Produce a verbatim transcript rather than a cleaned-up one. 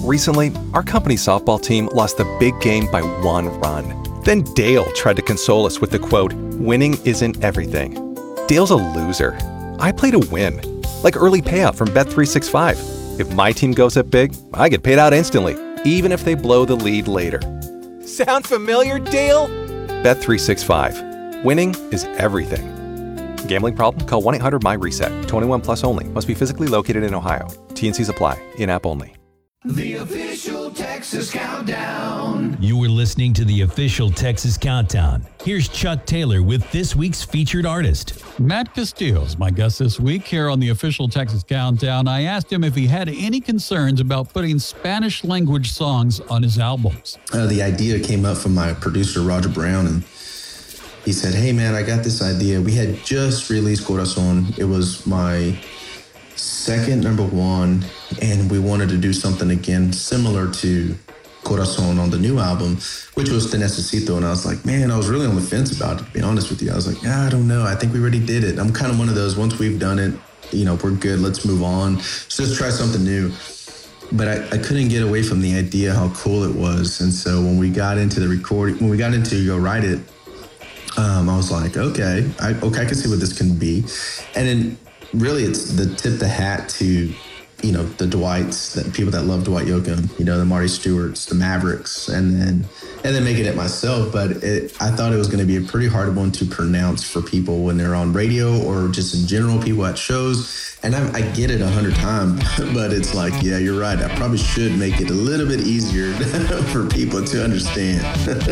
Recently, our company softball team lost the big game by one run. Then Dale tried to console us with the quote, "Winning isn't everything." Dale's a loser. I play to win. Like early payout from Bet three sixty-five. If my team goes up big, I get paid out instantly, even if they blow the lead later. Sound familiar, Dale? Bet three sixty-five. Winning is everything. Gambling problem? Call one eight hundred M Y reset. twenty-one plus only. Must be physically located in Ohio. T N Cs apply. In-app only. The official Texas Countdown. You are listening to the official Texas Countdown. Here's Chuck Taylor with this week's featured artist. Matt Castillo is my guest this week here on the official Texas Countdown. I asked him if he had any concerns about putting Spanish language songs on his albums. Uh, the idea came up from my producer, Roger Brown, and he said, "Hey, man, I got this idea." We had just released Corazon. It was my second number one, and we wanted to do something again similar to Corazon on the new album, which was Te Necesito. And I was like, man, I was really on the fence about it, to be honest with you. I was like, yeah, I don't know. I think we already did it. I'm kind of one of those, once we've done it, you know, we're good. Let's move on. So let's try something new. But I, I couldn't get away from the idea how cool it was. And so when we got into the recording, when we got into Go Write It, um, I was like, okay, I, okay, I can see what this can be. And then really, it's the tip the hat to, you know, the Dwights, the people that love Dwight Yoakam, you know, the Marty Stewarts, the Mavericks, and then and then making it myself. But it, I thought it was going to be a pretty hard one to pronounce for people when they're on radio or just in general, people at shows. And I, I get it a hundred times, but it's like, yeah, you're right. I probably should make it a little bit easier for people to understand.